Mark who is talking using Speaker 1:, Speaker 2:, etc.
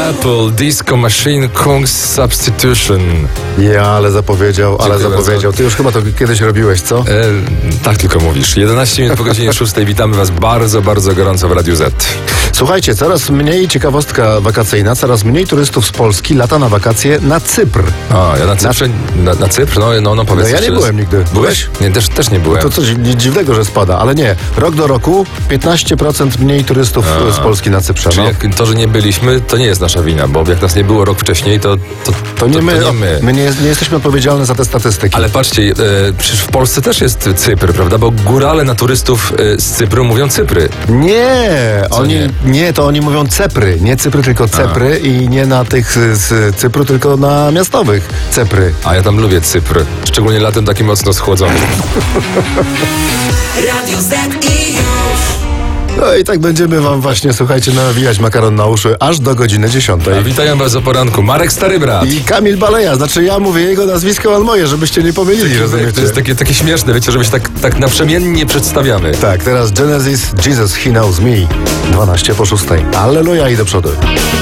Speaker 1: Apple, Disco Machine, Kung's Substitution.
Speaker 2: Ja, ale zapowiedział. Ty już chyba to kiedyś robiłeś, co?
Speaker 1: Tak tylko mówisz. 11 minut po godzinie 6. Witamy Was bardzo, bardzo gorąco w Radiu Z.
Speaker 2: Słuchajcie, coraz mniej, ciekawostka wakacyjna, coraz mniej turystów z Polski lata na wakacje na Cypr.
Speaker 1: A, ja na Cyprze, na Cypr? No powiedz.
Speaker 2: No ja nie byłem nigdy.
Speaker 1: Byłeś? Nie, też nie byłem.
Speaker 2: To coś dziwnego, że spada, ale nie. Rok do roku 15% mniej turystów z Polski na Cyprze.
Speaker 1: Czyli jak to, że nie byliśmy, to nie jest nasza wina, bo jak nas nie było rok wcześniej, to
Speaker 2: nie my.
Speaker 1: To nie my.
Speaker 2: My nie jesteśmy odpowiedzialni za te statystyki.
Speaker 1: Ale patrzcie, przecież w Polsce też jest Cypr, prawda? Bo górale na turystów z Cypru mówią Cypry.
Speaker 2: Nie, to oni mówią Cepry. Nie Cypry, tylko Cepry i nie na tych z Cypru, tylko na miastowych Cepry.
Speaker 1: A ja tam lubię Cypr. Szczególnie latem taki mocno schłodzony.
Speaker 3: Radio Z i już.
Speaker 2: No i tak będziemy wam właśnie, słuchajcie, nawijać makaron na uszy aż do godziny 10.
Speaker 1: A witają was o poranku. Marek Starybrat.
Speaker 2: I Kamil Baleja, znaczy ja mówię jego nazwisko, on moje, żebyście nie pomylili, rozumiecie?
Speaker 1: To jest takie śmieszne, wiecie, że my się tak naprzemiennie przedstawiamy.
Speaker 2: Tak, teraz Genesis, Jesus, He Knows Me, 12 po 6. Alleluja i do przodu.